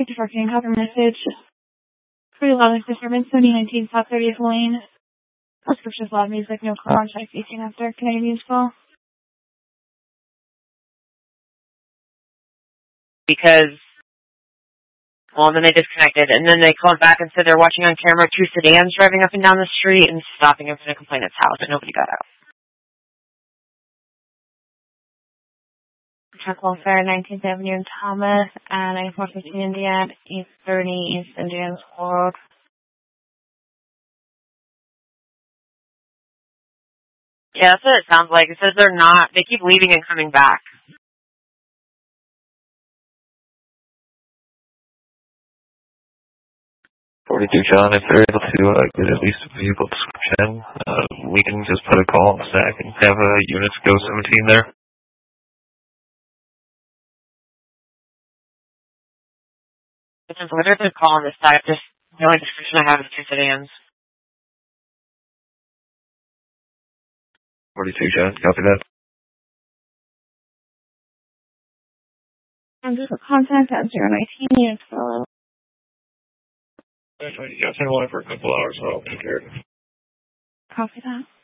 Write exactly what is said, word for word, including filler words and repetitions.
Thank you for getting copy message. Pretty loud disturbance, seventy nineteen South thirtieth Lane. Prescriptions, loud music, no contact, eighteen after. Can I use call? Because, well, then they disconnected, and then they called back and said they're watching on camera two sedans driving up and down the street and stopping him from the complainant's house, but nobody got out. Truck Welfare, nineteenth Avenue in Thomas, and ninety-four fifteen Indiana, East thirty, East Indian Road. Yeah, that's what it sounds like. It says they're not, they keep leaving and coming back. forty-two John, if they're able to uh, get at least a vehicle description, uh, we can just put a call on the stack and have uh, units go seventeen there. What are they calling this type? Just the only description I have is two sedans. forty-two John, copy that. And just a contact at zero nineteen units for Actually, yeah, it's been on for a couple hours, so I'll take care of it. Copy that.